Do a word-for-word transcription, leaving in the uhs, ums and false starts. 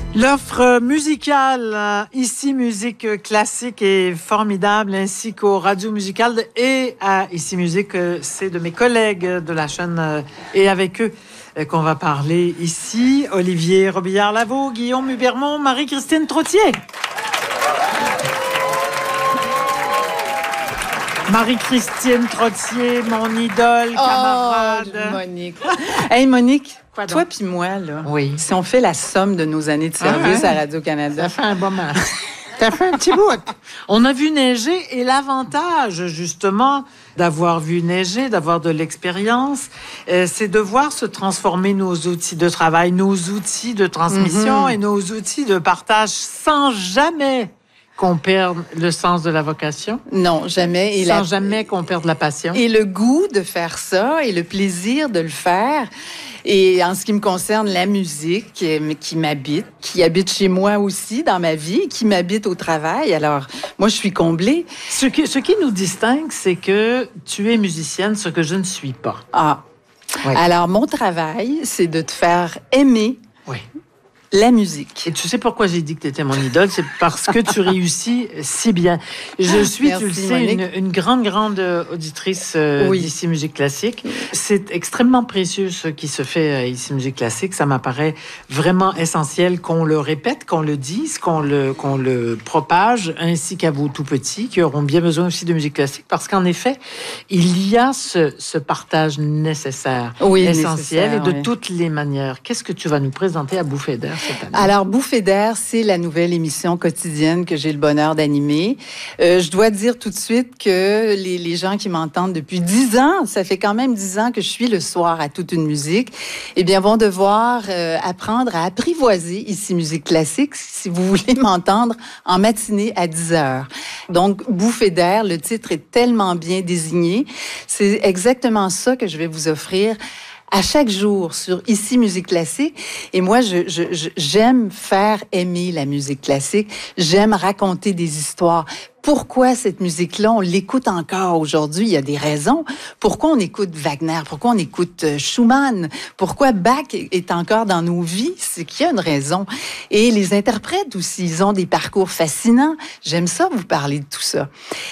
L'offre musicale, euh, ici Musique Classique, est formidable, ainsi qu'au Radio Musical et à Ici Musique, euh, c'est de mes collègues de la chaîne euh, et avec eux euh, qu'on va parler ici. Olivier Robillard-Lavaux, Guillaume Hubermont, Marie-Christine Trottier. Marie-Christine Trottier, mon idole, camarade. Oh, Monique. Hey, Monique, Quoi donc? toi puis moi, là, Oui. si on fait la somme de nos années de service Ah, hein? à Radio-Canada... Ça fait un bon moment. Ça fait un petit bout. On a vu neiger et l'avantage, justement, d'avoir vu neiger, d'avoir de l'expérience, euh, c'est de voir se transformer nos outils de travail, nos outils de transmission Mm-hmm. et nos outils de partage sans jamais qu'on perde le sens de la vocation, Non, jamais. Et sans la- jamais qu'on perde la passion. Et le goût de faire ça et le plaisir de le faire. Et en ce qui me concerne, la musique qui, qui m'habite, qui habite chez moi aussi dans ma vie, qui m'habite au travail. Alors, moi, je suis comblée. Ce qui, ce qui nous distingue, c'est que tu es musicienne, ce que je ne suis pas. Ah. Oui. Alors, mon travail, c'est de te faire aimer Oui. la musique. Et tu sais pourquoi j'ai dit que tu étais mon idole? C'est parce que tu réussis si bien. Je suis, Merci, tu le sais, Monique. une, une grande, grande auditrice euh, Oui. d'Ici Musique Classique. C'est extrêmement précieux ce qui se fait à Ici Musique Classique. Ça m'apparaît vraiment essentiel qu'on le répète, qu'on le dise, qu'on le, qu'on le propage, ainsi qu'à vous tout petits, qui auront bien besoin aussi de musique classique. Parce qu'en effet, il y a ce, ce partage nécessaire, Oui, essentiel, et nécessaire, de oui. toutes les manières. Qu'est-ce que tu vas nous présenter à Bouffée d'air cette année? Alors, Bouffée d'air, c'est la nouvelle émission quotidienne que j'ai le bonheur d'animer. Euh, je dois dire tout de suite que les, les gens qui m'entendent depuis dix ans, ça fait quand même dix ans que je suis le soir à toute une musique, eh bien, vont devoir euh, apprendre à apprivoiser Ici Musique Classique si vous voulez m'entendre en matinée à dix heures. Donc, Bouffée d'air, le titre est tellement bien désigné. C'est exactement ça que je vais vous offrir à chaque jour sur Ici Musique Classique. Et moi, je, je, je- j'aime faire aimer la musique classique. J'aime raconter des histoires. Pourquoi cette musique-là, on l'écoute encore aujourd'hui? Il y a des raisons. Pourquoi on écoute Wagner? Pourquoi on écoute euh, Schumann? Pourquoi Bach est encore dans nos vies? C'est qu'il y a une raison. Et les interprètes aussi, ils ont des parcours fascinants. J'aime ça, vous parler de tout ça.